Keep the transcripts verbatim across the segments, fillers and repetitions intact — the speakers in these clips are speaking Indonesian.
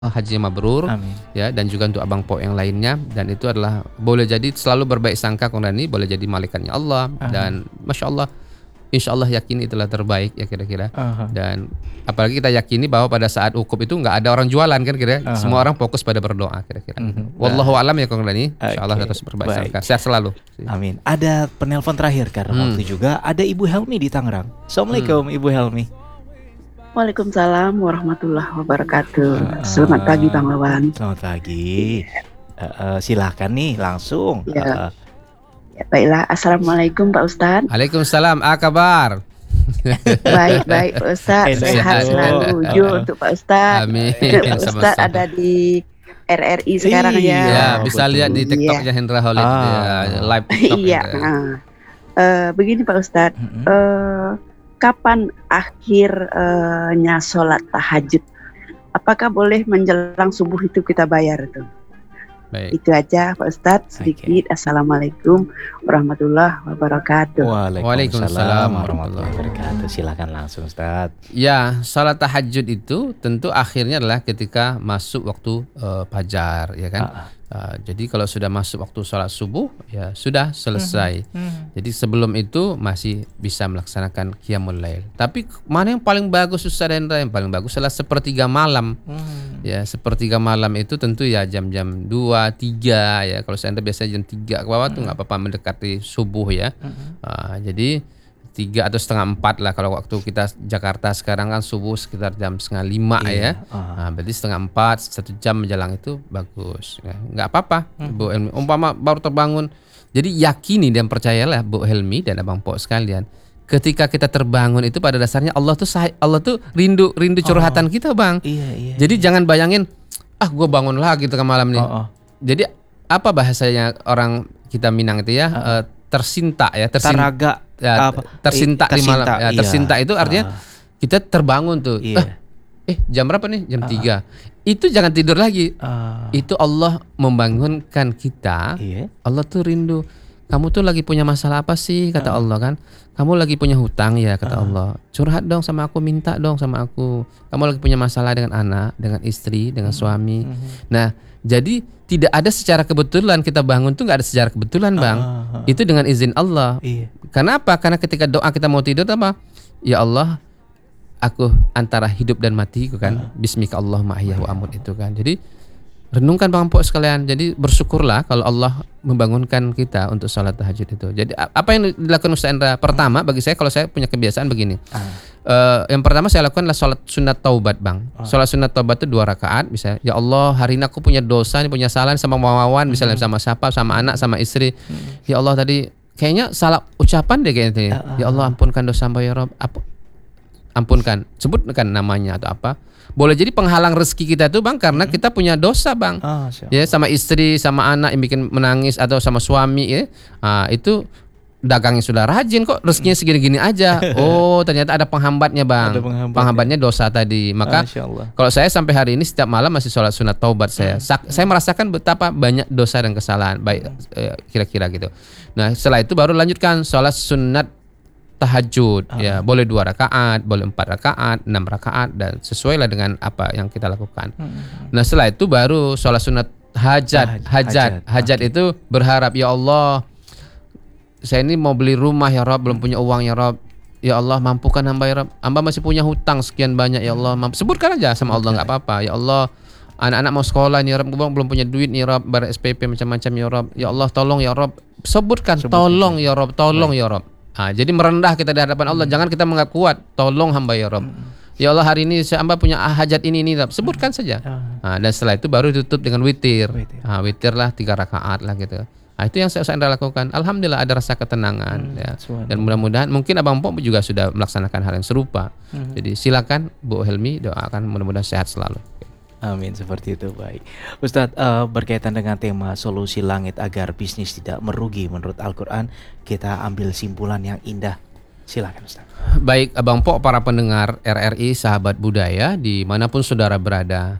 Haji mabrur. Amin. Ya, dan juga untuk Abang Po yang lainnya, dan itu adalah boleh jadi selalu berbaik sangka Kang Rani, boleh jadi malaikatnya Allah. Amin. Dan Masya Allah, Insya Allah yakin itulah terbaik ya kira-kira. Aha. Dan apalagi kita yakini bahwa pada saat ukhup itu nggak ada orang jualan kan kira, Aha. semua orang fokus pada berdoa kira-kira. Mhm. Wallahu alam ya Kang Rani. Insya Allah Oke, terus berbaik baik. sangka. Sehat selalu. Amin. Ada penelpon terakhir karena Hmm. waktu juga. Ada Ibu Helmi di Tangerang. Assalamualaikum Ibu Helmi. Waalaikumsalam warahmatullahi wabarakatuh. Uh, Selamat pagi Bang Lawan. Selamat pagi. Uh, uh, silakan nih langsung. Uh, Ya. Ya, baiklah. Assalamualaikum Pak Ustadz. Waalaikumsalam. Apa kabar? Baik baik Pak Ustadz. Enak Sehat itu. selalu. Jo untuk Pak Ustadz. Amin. Pak Ustadz Sama-sama. ada di R R I sekarang Iya. ya. Ya, Oh, bisa betul. lihat di Iya. TikToknya Hendra Holid, Ah. ya, live TikTok. Iya. Hendra. Nah, eh, begini Pak Ustadz. mm-mm. Eh, kapan akhirnya sholat tahajud? Apakah boleh menjelang subuh itu kita bayar itu? Baik. Itu aja Pak Ustadz sedikit. Assalamualaikum warahmatullahi wabarakatuh. Waalaikumsalam Waalaikumsalam warahmatullahi wabarakatuh. Silakan langsung Ustaz. Ya, salat tahajud itu tentu akhirnya adalah ketika masuk waktu eh, fajar, ya kan? Ah, Uh, jadi kalau sudah masuk waktu sholat subuh, ya sudah selesai. hmm. Jadi sebelum itu masih bisa melaksanakan qiyamul lail. Tapi mana yang paling bagus Ustaz Hendra? Yang paling bagus adalah sepertiga malam. Hmm. Ya, sepertiga malam itu tentu ya jam-jam dua, tiga ya. Kalau saya biasanya jam tiga ke bawah tuh nggak apa-apa mendekati subuh ya. Hmm. Uh, jadi tiga atau setengah empat lah kalau waktu kita Jakarta sekarang kan subuh sekitar jam setengah lima Iya. ya. Ah. Nah, berarti setengah empat, satu jam menjelang itu bagus. Ya, nggak apa-apa, Hmm. Bu Helmi. Umpama baru terbangun, jadi yakini dan percayalah Bu Helmi dan Abang Po sekalian. Ketika kita terbangun itu pada dasarnya Allah tuh say- Allah tuh rindu rindu curhatan kita Bang. Iya, iya. Jadi jangan bayangin, ah gue bangun lagi tengah malam nih. Oh, oh. Jadi apa bahasanya orang kita Minang itu ya, eh, tersinta ya, tersinta. Taraga Ya, apa? tersinta Eh, di malam. tersinta, Ya, iya. tersinta itu artinya Ah. kita terbangun tuh. Iya. Eh, eh jam berapa nih? Jam tiga. Itu jangan tidur lagi. Ah. Itu Allah membangunkan kita. Iya. Allah tuh rindu. Kamu tuh lagi punya masalah apa sih kata Allah kan? Kamu lagi punya hutang ya kata Allah. Curhat dong sama aku, minta dong sama aku. Kamu lagi punya masalah dengan anak, dengan istri, dengan suami. Nah, jadi tidak ada secara kebetulan kita bangun tuh nggak ada secara kebetulan Bang. Ah, ah, Itu dengan izin Allah. Iya. Karena apa? Karena ketika doa kita mau tidur apa? Ya Allah, aku antara hidup dan matiku kan. Bismika Allahumma ahya wa amut itu kan. Jadi renungkan Bang Po sekalian. Jadi bersyukurlah kalau Allah membangunkan kita untuk salat tahajud itu. Jadi a- apa yang dilakukan Ustaz Endra? Pertama bagi saya kalau saya punya kebiasaan begini. Ah. Eh, yang pertama saya lakukan adalah sholat sunat taubat Bang. Sholat sunat taubat itu dua rakaat. Misalnya, ya Allah hari ini aku punya dosa, nih punya salah sama mawawan, misalnya sama siapa, sama anak, sama istri. Ya Allah tadi kayaknya salah ucapan deh kayaknya. Ya Allah ampunkan dosa hamba ya Rabb. Apa? Ampunkan. Sebutkan namanya atau apa. Boleh jadi penghalang rezeki kita tuh Bang karena kita punya dosa Bang. Ah, siap. Ya sama istri, sama anak yang bikin menangis atau sama suami ya. Ah, itu dagangnya sudah rajin kok rezekinya segini-gini aja. Oh, ternyata ada penghambatnya Bang. Ada penghambatnya. Penghambatnya dosa tadi. Maka Masya Allah. kalau saya sampai hari ini setiap malam masih sholat sunat taubat saya. Sak- Saya merasakan betapa banyak dosa dan kesalahan baik eh, kira-kira gitu. Nah, setelah itu baru lanjutkan sholat sunat tahajud. Ya, boleh dua rakaat, boleh empat rakaat, enam rakaat dan sesuai lah dengan apa yang kita lakukan. Nah, setelah itu baru sholat sunat hajat. Tahaj- Hajat, hajat, hajat itu berharap ya Allah, saya ini mau beli rumah ya Rob, belum punya uang ya Rob. Ya Allah mampukan hamba ya Rob. Hamba masih punya hutang sekian banyak ya Allah. Mampu. Sebutkan aja sama Allah nggak apa-apa. Ya Allah anak-anak mau sekolah nih ya Rob, belum belum punya duit nih ya Rob, bayar S P P macam-macam ya Rob. Ya Allah tolong ya Rob. Sebutkan, tolong ya Rob, tolong ya Rob. Ah, jadi merendah kita di hadapan Allah. Jangan kita menganggap kuat. Tolong hamba ya Rob. Ya Allah hari ini saya hamba punya hajat ini ini Rob. Sebutkan saja. Ah, dan setelah itu baru ditutup dengan witir. Witir. Ah, witir lah tiga rakaat lah gitu. Nah, itu yang saya saya lakukan. Alhamdulillah ada rasa ketenangan ya. subhanallah. Dan mudah-mudahan mungkin Abang Po juga sudah melaksanakan hal yang serupa. Jadi silakan Bu Helmi doakan mudah-mudahan sehat selalu. Amin, seperti itu. Baik Ustadz, eh, berkaitan dengan tema solusi langit agar bisnis tidak merugi menurut Al-Quran, kita ambil simpulan yang indah. Silakan Ustadz. Baik Abang Po, para pendengar R R I sahabat budaya dimanapun saudara berada.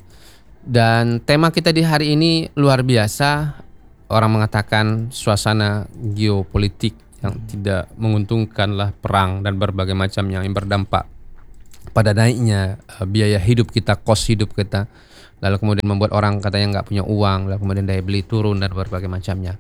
Dan tema kita di hari ini luar biasa. Orang mengatakan suasana geopolitik yang tidak menguntungkanlah perang dan berbagai macam yang berdampak pada naiknya uh, biaya hidup kita, kos hidup kita. lalu kemudian membuat orang katanya nggak punya uang, lalu kemudian daya beli turun dan berbagai macamnya.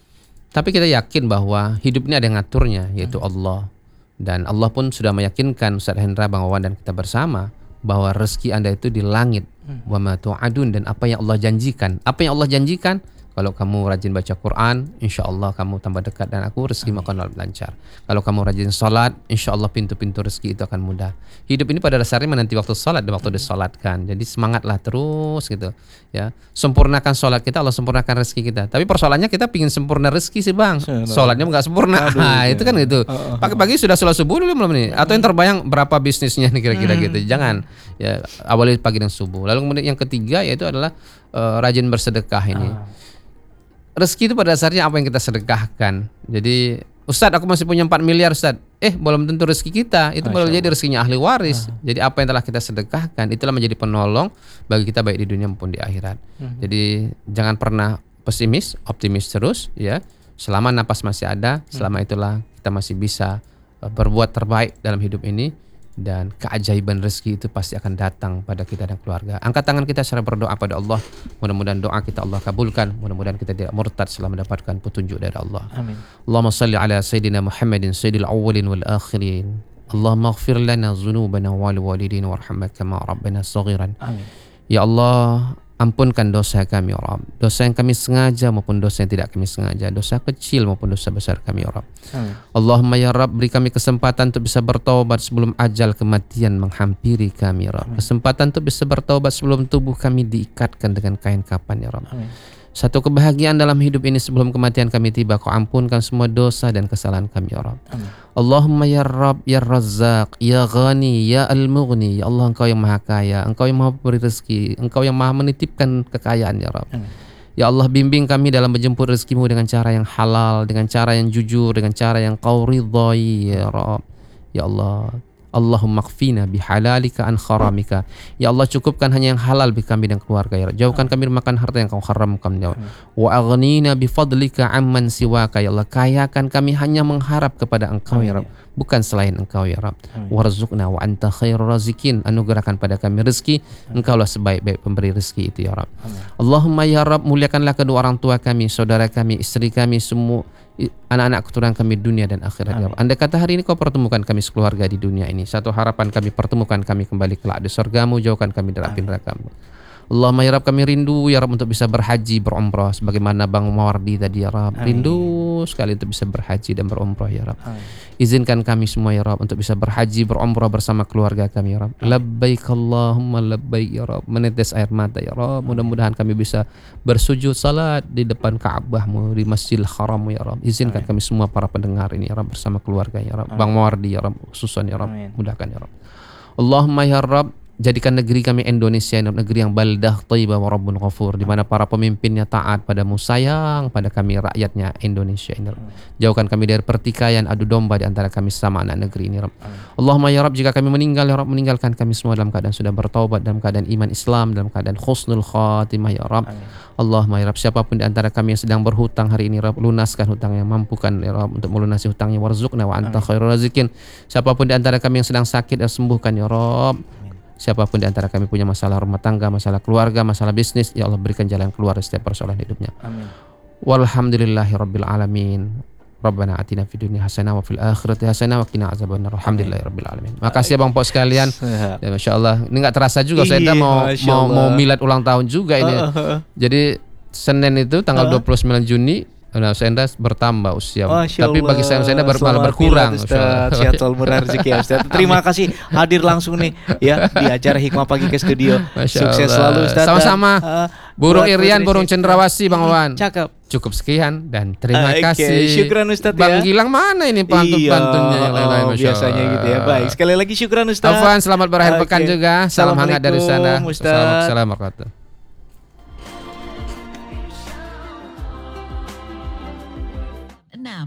Tapi kita yakin bahwa hidup ini ada yang ngaturnya, yaitu Allah. Dan Allah pun sudah meyakinkan Ustaz Hendra, Bang Wawan dan kita bersama bahwa rezeki Anda itu di langit. Wa ma tu'adun, dan apa yang Allah janjikan. Apa yang Allah janjikan? Kalau kamu rajin baca Quran, insya Allah kamu tambah dekat dan aku, rezeki akan lancar. Kalau kamu rajin sholat, insya Allah pintu-pintu rezeki itu akan mudah. Hidup ini pada dasarnya menanti waktu sholat dan waktu disolatkan. Jadi semangatlah terus gitu. Ya, sempurnakan sholat kita, Allah sempurnakan rezeki kita. Tapi persoalannya kita pingin sempurna rezeki sih bang. Sholatnya nggak sempurna. Nah, itu kan gitu. Pagi-pagi sudah sholat subuh dulu belum nih? Atau yang terbayang berapa bisnisnya nih kira-kira gitu? Jangan. Ya, awali pagi dan subuh. Lalu kemudian yang ketiga yaitu adalah uh, rajin bersedekah ini. Rezeki itu pada dasarnya apa yang kita sedekahkan. Jadi, Ustadz aku masih punya empat miliar Ustadz. Eh, belum tentu rezeki kita. Itu boleh jadi rezekinya ahli waris. uh. Jadi apa yang telah kita sedekahkan itulah menjadi penolong bagi kita baik di dunia maupun di akhirat. uh. Jadi jangan pernah pesimis, optimis terus ya. Selama napas masih ada, selama itulah kita masih bisa uh, berbuat terbaik dalam hidup ini. Dan keajaiban rezeki itu pasti akan datang pada kita dan keluarga. Angkat tangan kita secara berdoa pada Allah. Mudah-mudahan doa kita Allah kabulkan. Mudah-mudahan kita tidak murtad setelah mendapatkan petunjuk dari Allah. Amin. Allahumma salli ala Sayyidina Muhammadin Sayyidil awwalin wal akhirin. Allahumma ighfir lana dhunubana wal walidina warhamna kama rabbana saghiran. Amin. Ya Allah, ampunkan dosa kami ya Rabb. Dosa yang kami sengaja maupun dosa yang tidak kami sengaja. Dosa kecil maupun dosa besar kami ya Rabb. Amin. Allahumma ya Rabb, beri kami kesempatan untuk bisa bertaubat sebelum ajal kematian menghampiri kami ya Rabb. Kesempatan untuk bisa bertaubat sebelum tubuh kami diikatkan dengan kain kapan ya Rabb. Amin. Satu kebahagiaan dalam hidup ini sebelum kematian kami tiba, Kau ampunkan semua dosa dan kesalahan kami ya Rabb. Amin. Allahumma ya Rabb, ya Razzaq, ya Ghani, ya Al-Mughni. Ya Allah, Engkau yang maha kaya, Engkau yang maha beri rezeki, Engkau yang maha menitipkan kekayaan ya Rabb. Amin. Ya Allah, bimbing kami dalam menjemput rezekimu dengan cara yang halal, dengan cara yang jujur, dengan cara yang Kau ridhai ya Rabb. Ya Allah, Allahumma qfina bihalalika an kharamika. Ya Allah, cukupkan hanya yang halal bagi kami dan keluarga ya Rabb. Jauhkan kami makan harta yang Kau haramkan ya Rabb. Wa aghnina bifadlika amman siwaka. Ya Allah, kayakan kami hanya mengharap kepada Engkau ya Rabb, bukan selain Engkau ya Rabb. Warzuqna wa anta khairur razikin. Anugerahkan pada kami rezeki, Engkaulah sebaik-baik pemberi rezeki itu ya Rabb. Allahumma ya Rabb, muliakanlah kedua orang tua kami, saudara kami, istri kami, semua anak-anak keturunan kami dunia dan akhirat ya Rabb. Andai kata hari ini Kau pertemukan kami sekeluarga di dunia ini, satu harapan kami, pertemukan kami kembali kelak di surgamu, jauhkan kami dari api neraka-Mu. Allahumma ya Rabb, kami rindu ya Rabb untuk bisa berhaji, berumrah sebagaimana Bang Mawardi tadi ya Rabb. Amin. Rindu sekali untuk bisa berhaji dan berumrah ya Rabb. Amin. Izinkan kami semua ya Rabb untuk bisa berhaji, berumrah bersama keluarga kami ya Rabb. Labbaik Allahumma labbaik ya Rabb. Menetes air mata ya Rabb. Mudah-mudahan kami bisa bersujud salat di depan Ka'bah-Mu, di Masjidil Haram ya Rabb. Izinkan Amin. Kami semua para pendengar ini ya Rabb bersama keluarga ya Rabb. Amin. Bang Mawardi ya Rabb, khususan ya Rabb. Amin. Mudahkan ya Rabb. Allahumma ya Rabb, jadikan negeri kami Indonesia negeri yang baldah thayyibah wa rabbun ghafur, di mana para pemimpinnya taat padamu, sayang pada kami rakyatnya Indonesia ini. Jauhkan kami dari pertikaian adu domba di antara kami sama anak negeri ini. Allahumma ya Rabb, jika kami meninggal ya Rabb, meninggalkan kami semua dalam keadaan sudah bertaubat, dalam keadaan iman Islam, dalam keadaan husnul khatimah ya Rabb. Allahumma ya Rabb, siapapun di antara kami yang sedang berhutang hari ini Rabb, lunaskan hutangnya, mampukan ya Rabb untuk melunasi hutangnya. Warzuqna wa anta khairur razikin. Siapapun di antara kami yang sedang sakit ya sembuhkan ya Rabb. Siapapun di antara kami punya masalah rumah tangga, masalah keluarga, masalah bisnis, ya Allah berikan jalan keluar dari setiap persoalan hidupnya. Amin. Walhamdulillahirabbil alamin. Rabbana atina fid dunya hasanah wa fil akhirati hasanah wa qina azabannar. Alhamdulillahirabbil alamin. Makasih ya Bang Pok sekalian. Ya, masyaallah. Ini enggak terasa juga saya mau mau mau milad ulang tahun juga ini. Jadi Senin itu tanggal dua puluh sembilan Juni Nah, Senda bertambah usia, oh, tapi bagi saya Senda ber, malah berkurang. Sehat selalu murah rezeki ya Ustaz. Terima kasih hadir langsung nih ya di acara Hikmah Pagi ke studio. Masya Sukses Allah. Selalu Ustaz. Sama-sama. Uh, burung Irian, burung cendrawasih Bang Wawan. Cakep. Cukup sekian dan terima uh, okay. kasih. Syukran Ustaz Bang ya. Gilang mana ini pantun-pantunnya yang lain-lain, oh, biasanya gitu ya. Baik, sekali lagi syukran Ustaz. Afwan, selamat berakhir okay. pekan juga. Salam hangat dari sana. Assalamualaikum. Assalamualaikum warahmatullahi wabarakatuh.